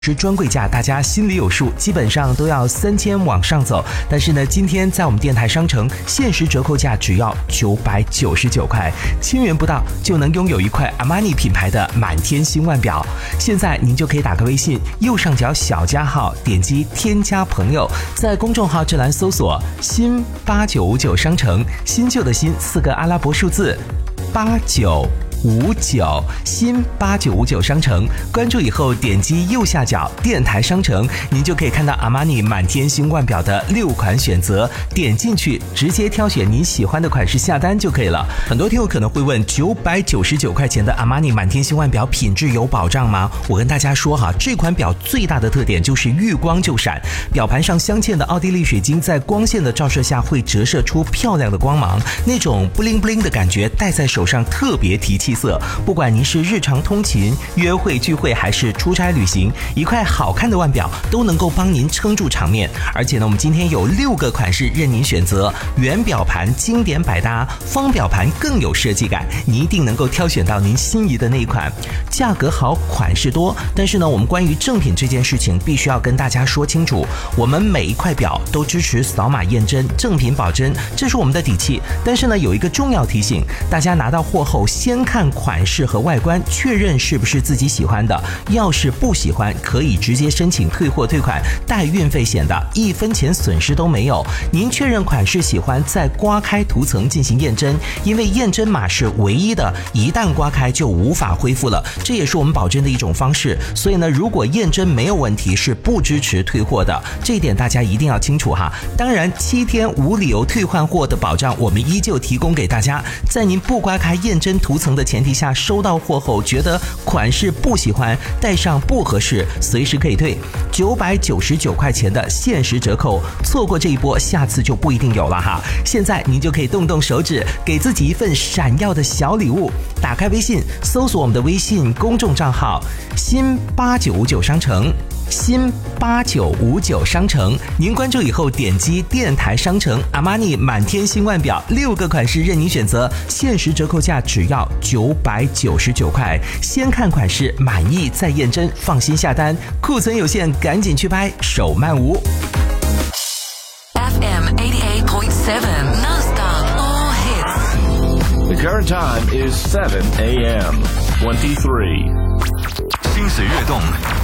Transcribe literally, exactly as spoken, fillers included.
是专柜价，大家心里有数，基本上都要三千往上走。但是呢，今天在我们电台商城限时折扣价只要九百九十九块，千元不到就能拥有一块阿玛尼品牌的满天星腕表。现在您就可以打开微信右上角小加号，点击添加朋友，在公众号这栏搜索新八九五九商城，新旧的新四个阿拉伯数字八九五九，新八九五九商城，关注以后点击右下角电台商城，您就可以看到阿玛尼满天星腕表的六款选择，点进去直接挑选您喜欢的款式下单就可以了。很多听友可能会问，九百九十九块钱的阿玛尼满天星腕表品质有保障吗？我跟大家说哈，这款表最大的特点就是遇光就闪，表盘上镶嵌的奥地利水晶在光线的照射下会折射出漂亮的光芒，那种布灵布灵的感觉戴在手上特别提气色。不管您是日常通勤、约会聚会还是出差旅行，一块好看的腕表都能够帮您撑住场面。而且呢，我们今天有六个款式任您选择，圆表盘经典百搭，方表盘更有设计感，你一定能够挑选到您心仪的那一款。价格好，款式多，但是呢，我们关于正品这件事情必须要跟大家说清楚，我们每一块表都支持扫码验真，正品保真，这是我们的底气。但是呢，有一个重要提醒，大家拿到货后先看款式和外观，确认是不是自己喜欢的，要是不喜欢可以直接申请退货退款，带运费险的，一分钱损失都没有。您确认款式喜欢，再刮开涂层进行验真，因为验真码是唯一的，一旦刮开就无法恢复了，这也是我们保真的一种方式。所以呢，如果验真没有问题，是不支持退货的，这一点大家一定要清楚哈。当然，七天无理由退换货的保障我们依旧提供给大家，在您不刮开验真涂层的前提下，收到货后觉得款式不喜欢，戴上不合适，随时可以退。九百九十九块钱的限时折扣，错过这一波，下次就不一定有了哈。现在您就可以动动手指，给自己一份闪耀的小礼物。打开微信，搜索我们的微信公众账号新八九五九商城。新八九五九商城，您关注以后点击电台商城，阿玛尼满天星腕表六个款式任您选择，限时折扣价只要九百九十九块，先看款式满意再验真，放心下单，库存有限，赶紧去拍，手慢无。 F M eighty-eight point seven non-stop all hits. The current time is seven a m twenty-three. 心随悦动，